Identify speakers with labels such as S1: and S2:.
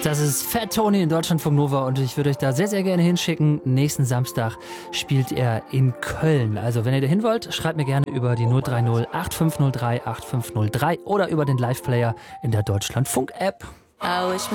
S1: Das ist Fat Tony in Deutschlandfunk Nova und ich würde euch da sehr, sehr gerne hinschicken. Nächsten Samstag spielt er in Köln. Also wenn ihr da hin wollt, schreibt mir gerne über die 030 8503 8503 oder über den Live-Player in der Deutschlandfunk-App.